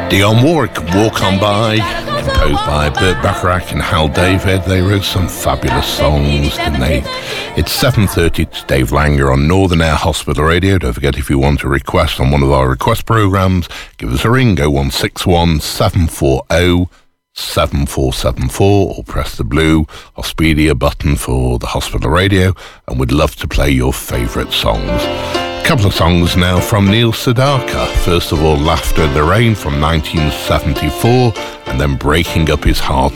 Dionne Warwick, Walk On By, composed by Burt Bacharach and Hal David. They wrote some fabulous songs, didn't they? It's 7:30, it's Dave Langer on Northern Air Hospital Radio. Don't forget, if you want to request on one of our request programmes, give us a ring, 0161 740 7474, or press the blue Auspedia button for the hospital radio, and we'd love to play your favourite songs. A couple of songs now from Neil Sedaka. First of all, Laughter in the Rain from 1974, and then Breaking Up His Heart